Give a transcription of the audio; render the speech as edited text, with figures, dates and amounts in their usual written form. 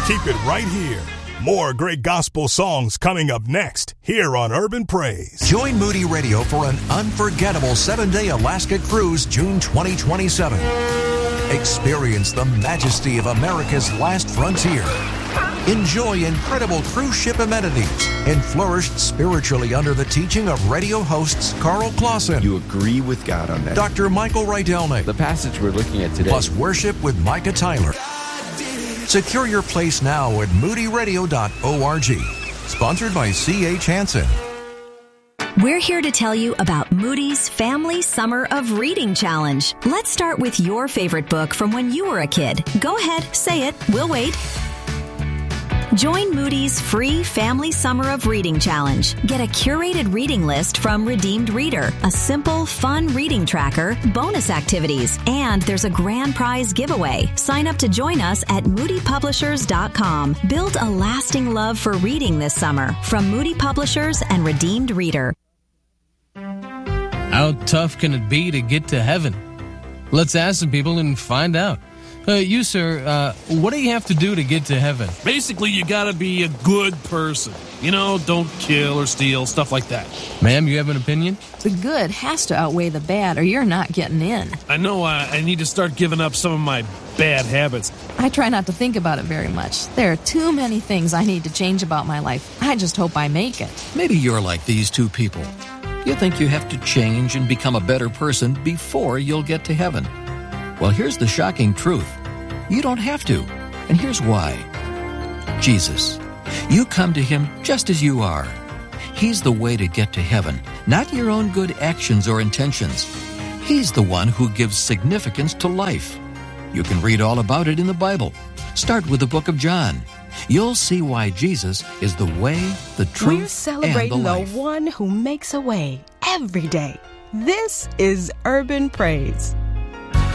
Keep it right here. More great gospel songs coming up next here on Urban Praise. Join Moody Radio for an unforgettable 7-day Alaska cruise June 2027. Experience the majesty of America's last frontier. Enjoy incredible cruise ship amenities and flourish spiritually under the teaching of radio hosts Carl Clausen. You agree with God on that. Dr. Michael Rydelnik. The passage we're looking at today. Plus worship with Micah Tyler. Secure your place now at moodyradio.org. Sponsored by C.H. Hansen. We're here to tell you about Moody's Family Summer of Reading Challenge. Let's start with your favorite book from when you were a kid. Go ahead, say it. We'll wait. Join Moody's free Family Summer of Reading Challenge. Get a curated reading list from Redeemed Reader, a simple, fun reading tracker, bonus activities, and there's a grand prize giveaway. Sign up to join us at moodypublishers.com. Build a lasting love for reading this summer from Moody Publishers and Redeemed Reader. How tough can it be to get to heaven? Let's ask some people and find out. You, sir, what do you have to do to get to heaven? Basically, you gotta be a good person. You know, don't kill or steal, stuff like that. Ma'am, you have an opinion? The good has to outweigh the bad, or you're not getting in. I know I need to start giving up some of my bad habits. I try not to think about it very much. There are too many things I need to change about my life. I just hope I make it. Maybe you're like these two people. You think you have to change and become a better person before you'll get to heaven. Well, here's the shocking truth. You don't have to. And here's why. Jesus. You come to Him just as you are. He's the way to get to heaven, not your own good actions or intentions. He's the one who gives significance to life. You can read all about it in the Bible. Start with the book of John. You'll see why Jesus is the way, the truth, We're celebrating and the life. the one who makes a way every day. This is Urban Praise.